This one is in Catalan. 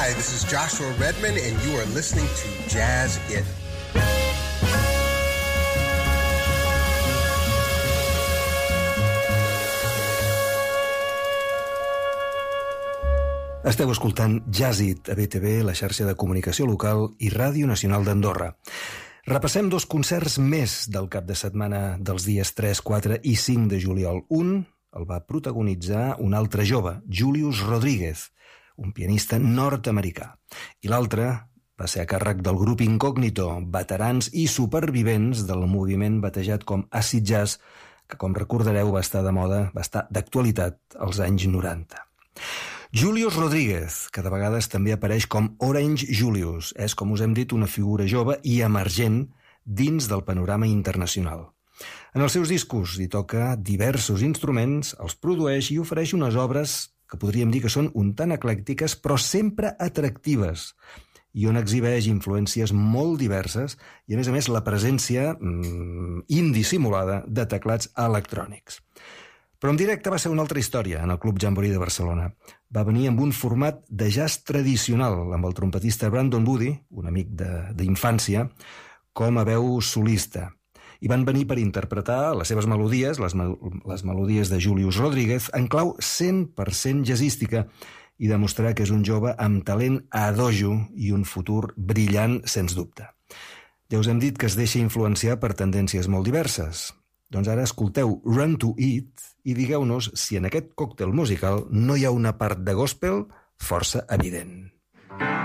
Hi, this is Joshua Redman, and you are listening to Jazz It. Esteu escoltant Jazz It a BTV, la xarxa de comunicació local i Ràdio Nacional d'Andorra. Repassem 2 concerts més del cap de setmana dels dies 3, 4 i 5 de juliol. Un el va protagonitzar un altre jove, Julius Rodríguez, un pianista nord-americà. I l'altre va ser a càrrec del grup Incògnito, veterans i supervivents del moviment batejat com Acid Jazz, que, com recordareu, va estar de moda, va estar d'actualitat als anys 90. Julius Rodríguez, que de vegades també apareix com Orange Julius, és, com us hem dit, una figura jove i emergent dins del panorama internacional. En els seus discos hi toca diversos instruments, els produeix i ofereix unes obres que podríem dir que són un tant eclèctiques, però sempre atractives, i on exhibeix influències molt diverses i, a més, la presència indissimulada de teclats electrònics. Però en directe va ser una altra història en el Club Jamboree de Barcelona. Va venir amb un format de jazz tradicional, amb el trompetista Brandon Woody, un amic d'infància, com a veu solista. I van venir per interpretar les seves melodies, les melodies de Julius Rodríguez, en clau 100% jazzística, i demostrar que és un jove amb talent a dojo i un futur brillant, sens dubte. Ja us hem dit que es deixa influenciar per tendències molt diverses. Doncs ara escolteu Run to It i digueu-nos si en aquest còctel musical no hi ha una part de gospel força evident.